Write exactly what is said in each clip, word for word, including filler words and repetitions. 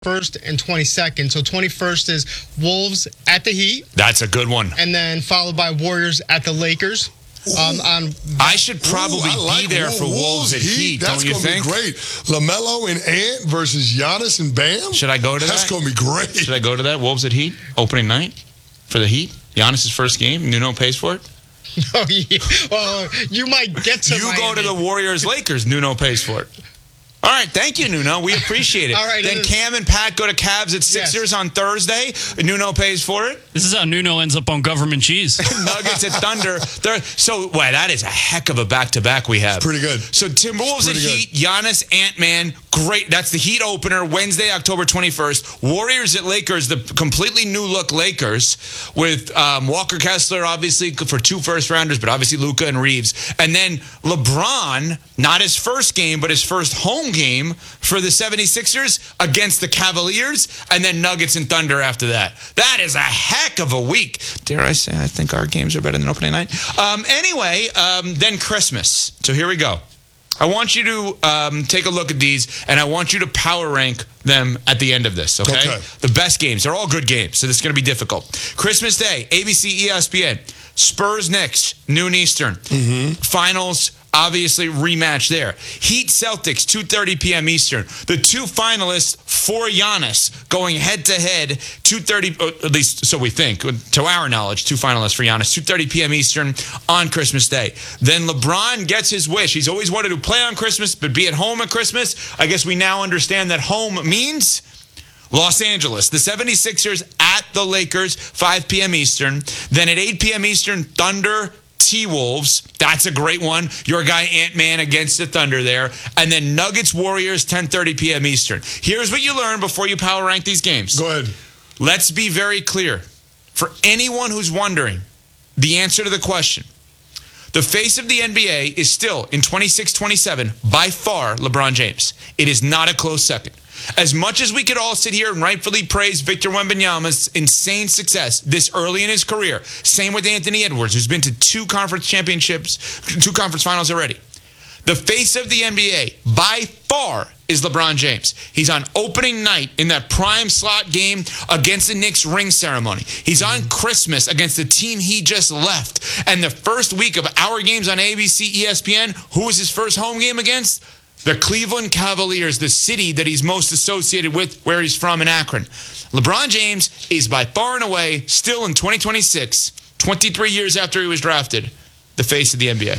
twenty-first and twenty-second. So twenty-first is Wolves at the Heat. That's a good one. And then followed by Warriors at the Lakers. Um, on I should probably Ooh, I like be there Wolves, for Wolves at Heat, That's don't you gonna think? Be great. LaMelo and Ant versus Giannis and Bam. Should I go to That's that? going to be great. Should I go to that? Wolves at Heat, opening night for the Heat? Giannis' first game. Nuno pays for it. Oh, yeah. Well, you might get to You Miami. go to the Warriors Lakers. Nuno pays for it. All right, thank you, Nuno. We appreciate it. All right, then it Cam and Pat go to Cavs at Sixers Yes. on Thursday. Nuno pays for it. This is how Nuno ends up on government cheese. Nuggets at Thunder. They're, so, wow, that is a heck of a back-to-back we have. Pretty good. So Timberwolves at Pretty good. Heat, Giannis, Ant-Man, great. That's the Heat opener, Wednesday, October twenty-first. Warriors at Lakers, the completely new-look Lakers, with um, Walker Kessler, obviously, for two first-rounders, but obviously Luka and Reeves. And then LeBron, not his first game, but his first home game for the seventy-sixers against the Cavaliers, and then Nuggets and Thunder after that. That is a heck of a week. Dare I say I think our games are better than opening night? Um, anyway, um, then Christmas. So here we go. I want you to um, take a look at these, and I want you to power rank them at the end of this, okay? Okay. The best games. They're all good games, so this is going to be difficult. Christmas Day, A B C, E S P N. Spurs Knicks, noon Eastern. Mm-hmm. Finals, obviously, rematch there. Heat Celtics, two thirty p.m. Eastern. The two finalists for Giannis going head-to-head, two thirty, at least so we think, to our knowledge, two finalists for Giannis, two thirty p.m. Eastern on Christmas Day. Then LeBron gets his wish. He's always wanted to play on Christmas, but be at home at Christmas. I guess we now understand that home means Los Angeles. The seventy-sixers at the Lakers, five p.m. Eastern. Then at eight p.m. Eastern, Thunder, T-Wolves. That's a great one. Your guy Ant-Man against the Thunder there. And then Nuggets, Warriors, ten thirty p.m. Eastern. Here's what you learn before you power rank these games. Go ahead. Let's be very clear. For anyone who's wondering the answer to the question, the face of the N B A is still, in twenty-six twenty-seven, by far LeBron James. It is not a close second. As much as we could all sit here and rightfully praise Victor Wembanyama's insane success this early in his career, same with Anthony Edwards, who's been to two conference championships, two conference finals already. The face of the N B A, by far, is LeBron James. He's on opening night in that prime slot game against the Knicks ring ceremony. He's on Christmas against the team he just left. And the first week of our games on A B C, E S P N, who was his first home game against? The Cleveland Cavaliers, the city that he's most associated with, where he's from in Akron. LeBron James is by far and away, still in twenty twenty-six, twenty-three years after he was drafted, the face of the N B A.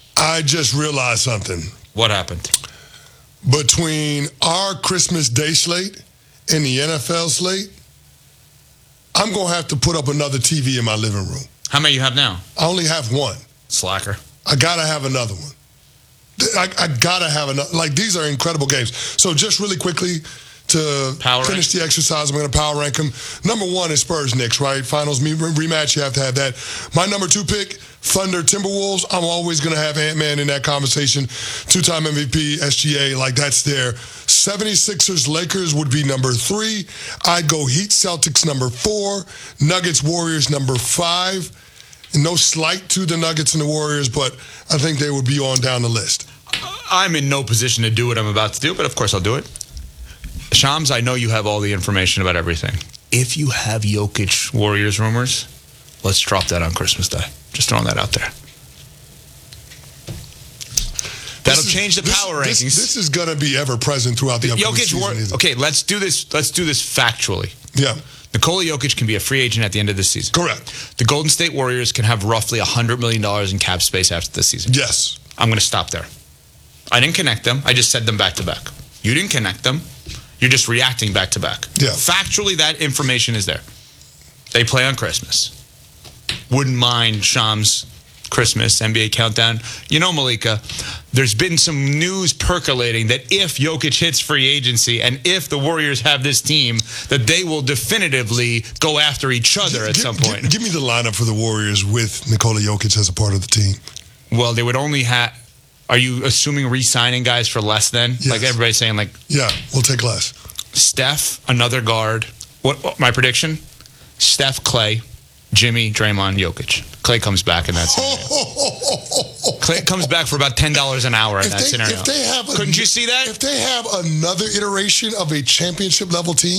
I just realized something. What happened? Between our Christmas Day slate and the N F L slate, I'm going to have to put up another T V in my living room. How many you have now? I only have one. Slacker. I got to have another one. I, I got to have another. Like, these are incredible games. So just really quickly to Power finish rank. the exercise, I'm going to power rank them. Number one is Spurs Knicks, right? Finals me- rematch, you have to have that. My number two pick, Thunder Timberwolves. I'm always going to have Ant-Man in that conversation. Two-time M V P, S G A, like that's there. seventy-sixers Lakers would be number three. I'd go Heat Celtics number four. Nuggets Warriors number five. No slight to the Nuggets and the Warriors, but I think they would be on down the list. I'm in no position to do what I'm about to do, but of course I'll do it. Shams, I know you have all the information about everything. If you have Jokic Warriors rumors, let's drop that on Christmas Day. Just throwing that out there. That'll This is- change the this- power this, rankings. This is going to be ever present throughout the upcoming Jokic, season. War- either. okay, let's do this. Let's do this factually. Yeah, Nikola Jokic can be a free agent at the end of this season. correct. The Golden State Warriors can have roughly one hundred million dollars in cap space after this season. Yes. I'm going to stop there. I didn't connect them. I just said them back to back. You didn't connect them. You're just reacting back to back. Yeah. Factually, that information is there. They play on Christmas. Wouldn't mind Shams' Christmas N B A countdown. You know, Malika, there's been some news percolating that if Jokic hits free agency and if the Warriors have this team, that they will definitively go after each other at Gi- some gi- point. Give me the lineup for the Warriors with Nikola Jokic as a part of the team. Well, they would only have... Are you assuming re-signing guys for less than? Yes. Like everybody's saying, like, Yeah, we'll take less. Steph, another guard. What, what my prediction? Steph, Clay, Jimmy, Draymond, Jokic. Clay comes back and that's it. Clint comes back for about ten dollars an hour in If that they, scenario. if they have a, Couldn't you see that? If they have another iteration of a championship level team,